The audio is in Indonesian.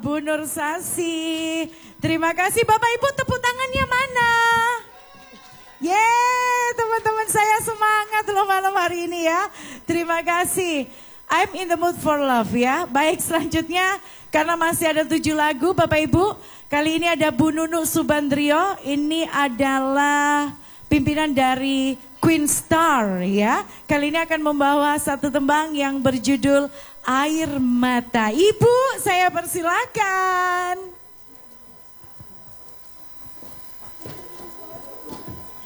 Bu Nur Sasi. Terima kasih Bapak Ibu, tepuk tangannya mana? Yeay, teman-teman saya semangat loh malam hari ini ya. Terima kasih. I'm in the mood for love ya. Baik, selanjutnya karena masih ada 7 lagu Bapak Ibu. Kali ini ada Bu Nunu Subandrio. Ini adalah pimpinan dari Queen Star ya. Kali ini akan membawa satu tembang yang berjudul Air Mata. Ibu, saya persilakan.